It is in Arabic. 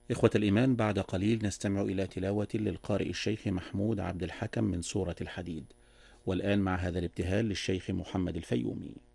إخوة الإيمان، بعد قليل نستمع إلى تلاوة للقارئ الشيخ محمود عبد الحكم من سورة الحديد. والآن مع هذا الابتهال للشيخ محمد الفيومي.